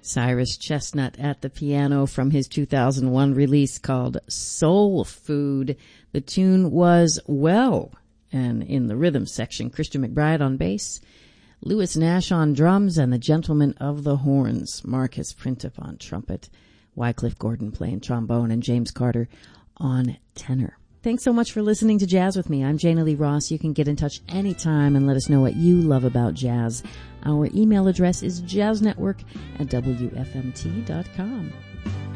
Cyrus Chestnut at the piano from his 2001 release called Soul Food. The tune was Well, and in the rhythm section, Christian McBride on bass, Lewis Nash on drums, and the Gentlemen of the Horns, Marcus Printup on trumpet, Wycliffe Gordon playing trombone, and James Carter on tenor. Thanks so much for listening to Jazz with me. I'm Jana Lee Ross. You can get in touch anytime and let us know what you love about jazz. Our email address is jazznetwork@wfmt.com.